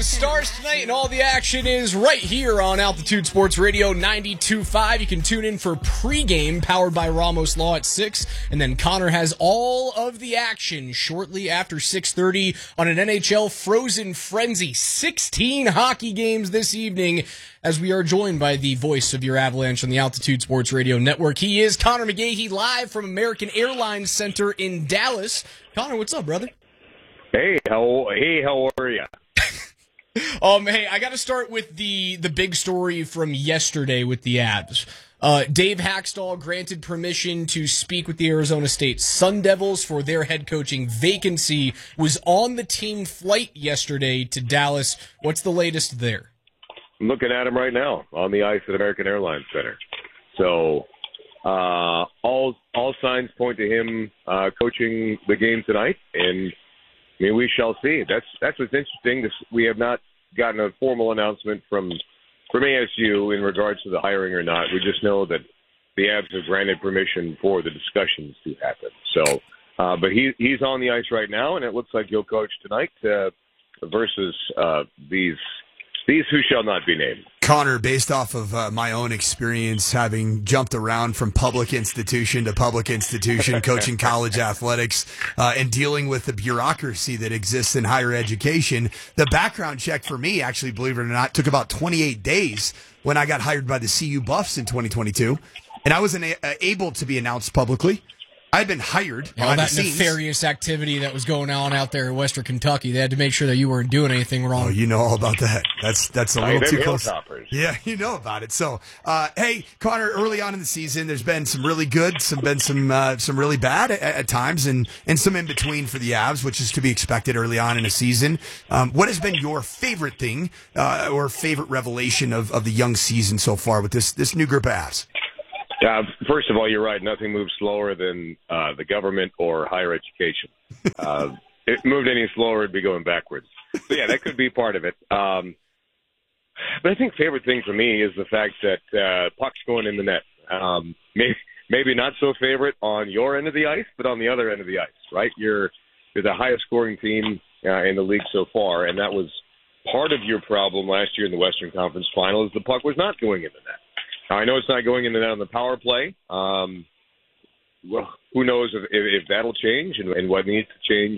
the Stars tonight, and all the action is right here on Altitude Sports Radio 92.5. You can tune in for pregame powered by Ramos Law at 6, and then Connor has all of the action shortly after 6:30 on an NHL Frozen Frenzy. 16 hockey games this evening as we are joined by the voice of your Avalanche on the Altitude Sports Radio Network. He is Connor McGahey, live from American Airlines Center in Dallas. Connor, what's up, brother? Hey, how are you? Hey, I got to start with the big story from yesterday with the Avs. Dave Hackstall granted permission to speak with the Arizona State Sun Devils for their head coaching vacancy. Was on the team flight yesterday to Dallas. What's the latest there? I'm looking at him right now on the ice at American Airlines Center. So all signs point to him coaching the game tonight, and I mean, we shall see. That's what's interesting. We have not gotten a formal announcement from ASU in regards to the hiring or not. We just know that the Avs have granted permission for the discussions to happen. So, but he's on the ice right now, and it looks like he'll coach tonight versus these who shall not be named. Connor, based off of my own experience, having jumped around from public institution to public institution, coaching college athletics, and dealing with the bureaucracy that exists in higher education, the background check for me, actually, believe it or not, took about 28 days when I got hired by the CU Buffs in 2022, and I wasn't able to be announced publicly. I'd been hired. All that nefarious activity that was going on out there in Western Kentucky. They had to make sure that you weren't doing anything wrong. Oh, you know all about that. That's a little too close. Yeah, you know about it. So, hey, Connor, early on in the season, there's been some really good, some really bad at times, and some in between for the Avs, which is to be expected early on in a season. What has been your favorite thing or favorite revelation of the young season so far with this new group of Avs? First of all, you're right. Nothing moves slower than the government or higher education. If it moved any slower, it'd be going backwards. So, yeah, that could be part of it. But I think favorite thing for me is the fact that puck's going in the net. Maybe not so favorite on your end of the ice, but on the other end of the ice, right? You're the highest scoring team in the league so far, and that was part of your problem last year in the Western Conference Final is the puck was not going in the net. I know it's not going in the net on the power play. Well, who knows if that'll change and what needs to change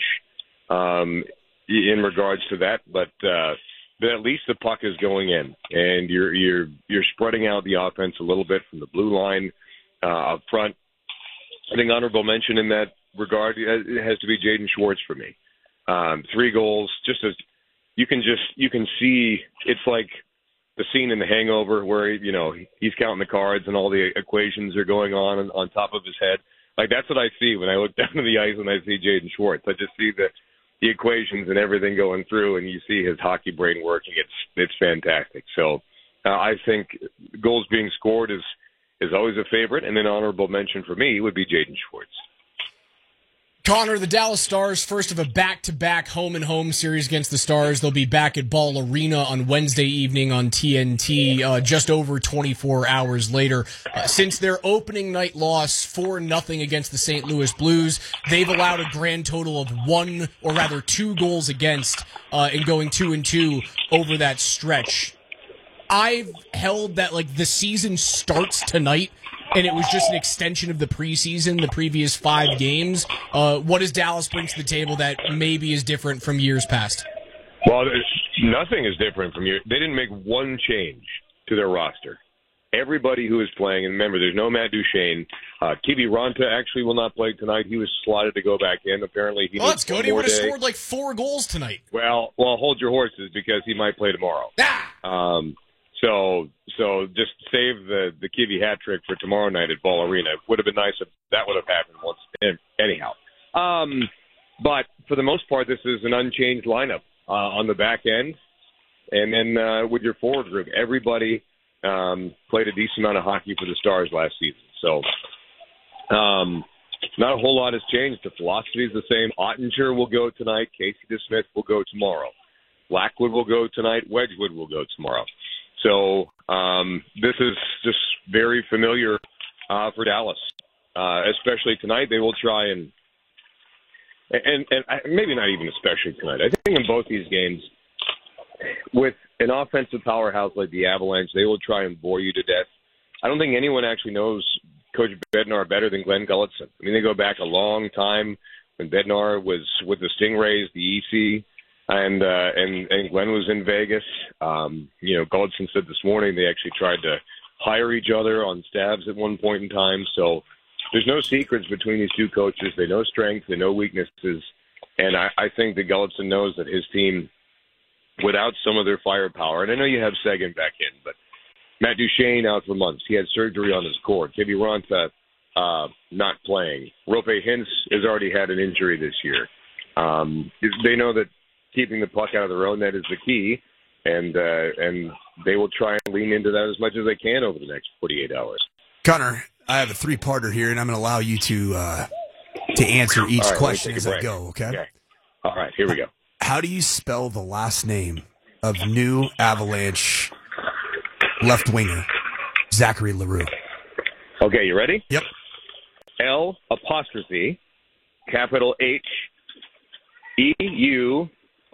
in regards to that. But at least the puck is going in, and you're spreading out the offense a little bit from the blue line up front. I think honorable mention in that regard it has to be Jaden Schwartz for me. 3 goals, just as you can see. It's like the scene in The Hangover where, he's counting the cards and all the equations are going on top of his head. Like, that's what I see when I look down to the ice and I see Jaden Schwartz. I just see the equations and everything going through, and you see his hockey brain working. It's fantastic. So I think goals being scored is always a favorite, and an honorable mention for me would be Jaden Schwartz. Connor, the Dallas Stars, first of a back-to-back home-and-home series against the Stars. They'll be back at Ball Arena on Wednesday evening on TNT, just over 24 hours later. Since their opening night loss 4-0 against the St. Louis Blues, they've allowed a grand total of 2 goals against in going 2-2 over that stretch. I've held that, the season starts tonight, and it was just an extension of the preseason, the previous 5 games. What does Dallas bring to the table that maybe is different from years past? Well, nothing is different from years. They didn't make one change to their roster. Everybody who is playing, and remember, there's no Matt Duchene. Kiviranta actually will not play tonight. He was slotted to go back in. Apparently, he that's good. He would have scored 4 goals tonight. Well, hold your horses because he might play tomorrow. So just save the Kiwi hat trick for tomorrow night at Ball Arena. It would have been nice if that would have happened once. Anyhow, but for the most part, this is an unchanged lineup on the back end, and then with your forward group, everybody played a decent amount of hockey for the Stars last season. So not a whole lot has changed. The philosophy is the same. Ottinger will go tonight. Casey DeSmith will go tomorrow. Blackwood will go tonight. Wedgwood will go tomorrow. So this is just very familiar for Dallas, especially tonight. They will try and maybe not even especially tonight. I think in both these games, with an offensive powerhouse like the Avalanche, they will try and bore you to death. I don't think anyone actually knows Coach Bednar better than Glenn Gulutzan. I mean, they go back a long time when Bednar was with the Stingrays, the EC, and Glenn was in Vegas. Gulutzan said this morning they actually tried to hire each other on staffs at one point in time. So there's no secrets between these two coaches. They know strengths, they know weaknesses, and I think that Gulutzan knows that his team, without some of their firepower, and I know you have Seguin back in, but Matt Duchene out for months. He had surgery on his core. Kevin Ronta not playing. Rope Hintz has already had an injury this year. They know that keeping the puck out of their own net is the key, and they will try and lean into that as much as they can over the next 48 hours. Connor, I have a three-parter here, and I'm going to allow you to answer each question as I go, okay? All right, here we go. How do you spell the last name of new Avalanche left winger Zachary L'Heureux? Okay, you ready? Yep. L apostrophe capital H EUREUX.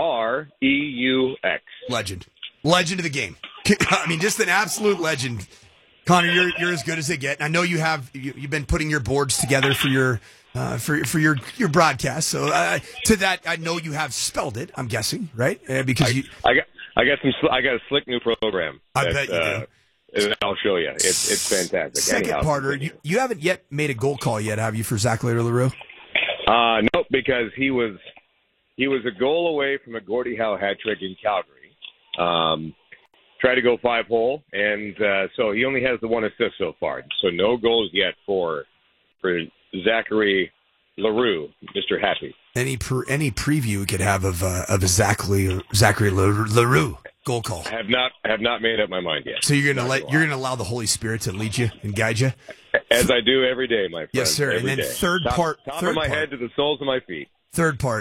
Legend of the game. I mean, just an absolute legend. Connor, you're as good as they get. I know you've been putting your boards together for your your broadcast. So to that, I know you have spelled it. I'm guessing, right? Because I got a slick new program. I bet you do. And I'll show you. It's fantastic. Second parter, you haven't yet made a goal call yet, have you, for Zach L'Heureux? Nope, because he was a goal away from a Gordie Howe hat trick in Calgary. Tried to go 5-hole, and so he only has the one assist so far. So no goals yet for Zachary L'Heureux, Mr. Happy. Any preview we could have of a Zachary L'Heureux goal call? I have not made up my mind yet. So you're gonna allow the Holy Spirit to lead you and guide you, as I do every day, my friend. Yes, sir. Every and then day. Top of my head to the soles of my feet. Third part.